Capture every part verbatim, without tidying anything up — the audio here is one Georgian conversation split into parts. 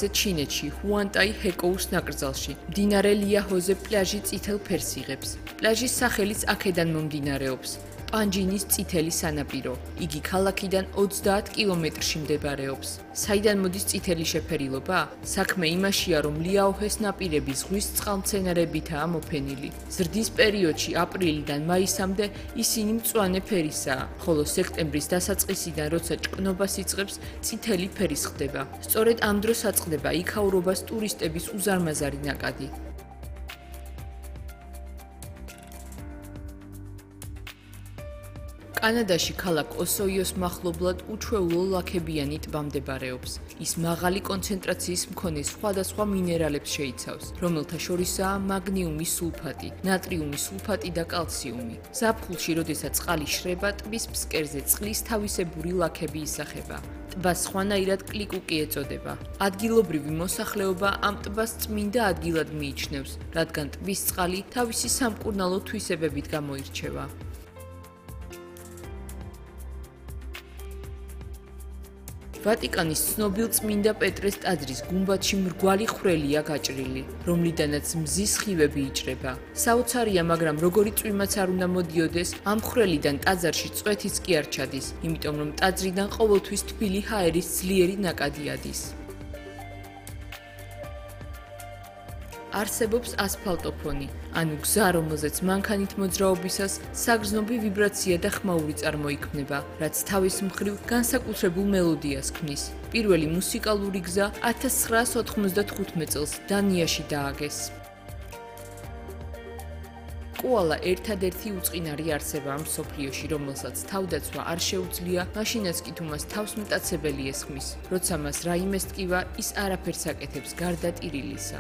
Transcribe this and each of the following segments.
ზღვაზე ჩინეთში, ჰუანტაი ჰეკოუს ნაკრძალში. მდინარე ლიაჰოზე პლაჟი წითელ ფერს იღებს. პლაჟის სახელიც აქედან მომდინარეობს. პანჯინის წითელი სანაპირო. იგი ქალაქიდან ოცდაათ კილომეტრში მდებარეობს. საიდან მოდის წითელი შეფერილობა? საქმე იმაშია, რომ ლიაოჰეს ნაპირები ზღვის წყალმცენარეებითაა მოფენილი. ზრდის პერიოდში აპრილიდან მაისამდე ისინი მწვანე ფერისაა, ხოლო სექტემბრის დასაწყისიდან, როცა ჭკნობას იწყებს, წითელი ფერის ხდება. სწორედ ამ დროს აწყდება იქაურობას ტურისტების უზარმაზარი ნაკადი. კანადაში ქალაქ ოსოიოს მახლობლად უჩვეულო ლაქებიანი ტბა მდებარეობს. ის მაღალი კონცენტრაციის მქონე სხვადასხვა მინერალებს შეიცავს, რომელთა შორისაა მაგნიუმის სულფატი, ნატრიუმის სულფატი და კალციუმი. ზაფხულში, როდესაც წყალი შრება, ტბის ფსკერზე წყლის თავისებური ლაქები ისახება. ტბას სხვანაირად კლიკუკი ეწოდება. ადგილობრივი მოსახლეობა ამ ტბას წმინდა ადგილად მიიჩნევს, რადგან ტბის წყალი თავისი სამკურნალო თვისებებით გამოირჩევა. ვატიკანის ცნობილ წმინდა პეტრეს ტაძრის გუმბათში მრგვალი ხვრელია გაჭრილი, რომლიდანაც მზის სხივები იჭრება. საოცარია, მაგრამ როგორი წვიმაც არ უნდა მოდიოდეს, ამ ხვრელიდან ტაძარში წვეთიც კი არ ჩადის, იმიტომ რომ ტაძრიდან ყოველთვის თბილი ჰაერის ძლიერი ნაკადი ადის. არსებობს ასფალტოფონი, ანუ გზა, რომელზეც მანქანით მოძრაობისას საგრძნობი ვიბრაცია და ხმაური წარმოიქმნება, რაც თავის მხრივ განსაკუთრებულ მელოდიას ქმნის. პირველი მუსიკალური გზა ათას ცხრაას ოთხმოცდათხუთმეტ წელს დანიაში დააგეს. კოალა ერთადერთი უწყინარი არსებაა მსოფლიოში, რომელსაც თავდაცვა არ შეუძლია, მაშინაც კი თუ მას თავს მტაცებელი ესხმის. როცა მას რაიმე სტკივა, ის არაფერს აკეთებს გარდა ტირილისა.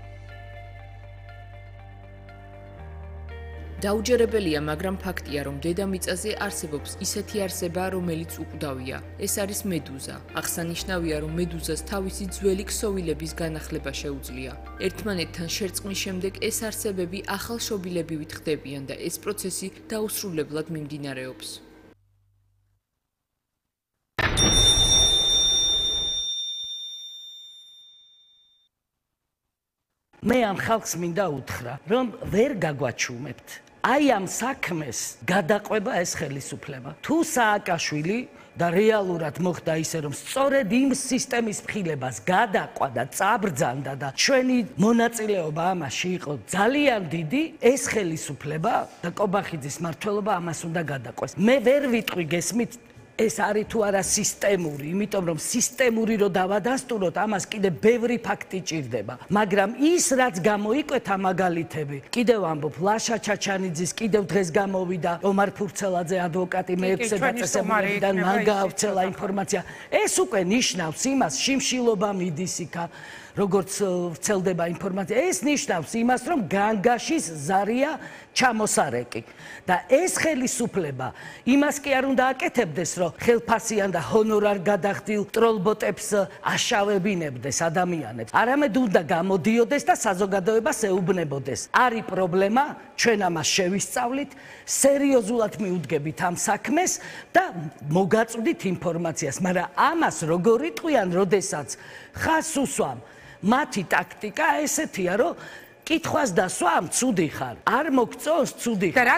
დაუჯერებელია, მაგრამ ფაქტია, რომ დედამიწაზე არსებობს ისეთი არსება, რომელიც უკვდავია. ეს არის მედუზა. აღსანიშნავია, რომ მედუზას თავისი ძველი ქსოვილების განახლება შეუძლია. ერთმანეთთან შერწყმის შემდეგ ეს არსებები ახალ შობილებივით ხდებიან და ეს პროცესი დაუსრულებლად მიმდინარეობს. მე ამ ხალხს მინდა უთხრა, რომ ვერ გაგვაჩუმებთ. აი ამ საქმეს გადაყვება ეს ხელისუფლება. თუ სააკაშვილი და რეალურად მოხდა ისე, რომ სწორედ იმ სისტემის მხილებას გადაყვა და წაბრძანდა და ჩვენი მონაწილეობა ამაში იყო ძალიან დიდი, ეს ხელისუფლება და კობახიძის მმართველობა ამას უნდა გადაყვეს. მე ვერ ვიტყვი გესმით ეს არის თუ არა სისტემური, იმიტომ რომ სისტემური რო დავადასტუროთ, ამას კიდე ბევრი ფაქტი ჭირდება. მაგრამ ის რაც გამოიკვეთა მაგალითები, კიდევ ამბობ, ლაშა ჩაჩანიძის კიდევ დღეს გამოვიდა ომარ ფურცელაძე ადვოკატი მეექვსე დაწესებულებიდან მან გაავრცელა ინფორმაცია. ეს უკვე ნიშნავს იმას, შიმშილობა მიდის იქა, როგორც ვრცელდება ინფორმაცია. ეს ნიშნავს იმას, რომ განგაშის ზარია ჩამოსარეკი. და ეს ხელისუფლება იმას კი არ უნდა აკეთებდეს, რომ ხელფასიან და ჰონორარ გადახდილ ტროლბოტებს აშავებინებდეს ადამიანებს. არამედ უნდა გამოდიოდეს და საზოგადოებას ეუბნებოდეს. არის პრობლემა, ჩვენ ამას შევისწავლით, სერიოზულად მიუდგებით ამ საქმეს და მოგაწვდით ინფორმაციას, მაგრამ ამას როგორ იტყვიან, როდესაც ხას უსვამ. მათი ტაქტიკა ესეთია, რომ კითხვას დასვამ, ცუდი ხარ. არ მოგწონს, ცუდი ხარ.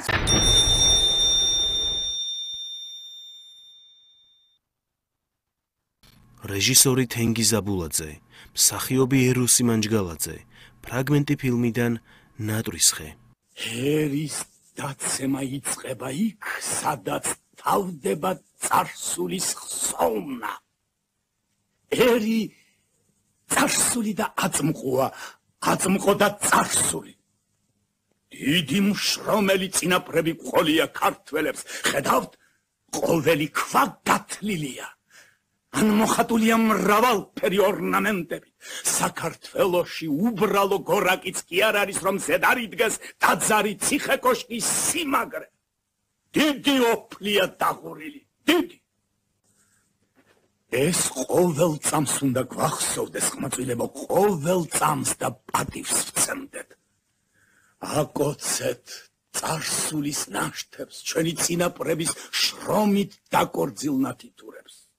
რეჟისორი თენგიზ აბულაძე, მსახიობი ერუსი მანჯგალაძე, ფრაგმენტი ფილმიდან ნატვრისხე. ერის დაცემა იწყება იქ, სადაც თავდება წარსულის ხსოვნა. ერი წარსული და აწმყოა, აწმყო და წარსული. დიდი მშრომელი წინაპრები ყოლია ქართველებს, ხედავთ, ყოველი ქვა გათლილია. ან მოხატულია მრავალფერი ორნამენტებით. საქართველოში უბრალო გორაკიც კი არ არის, რომ ზედარიდგეს ტაძარი, ციხე, კოშკი, სიმაგრე. დიდი ოფლია დაღურილი, დიდი. ეს ყოველ წამს უნდა გვახსოვდეს, ხმაწვილებო, ყოველ წამს და პატივს ვცემდეთ. აკოცეთ წარსულის ნაშთებს, ჩვენი წინაპრების შრომით დაკორძილ ნათითურებს.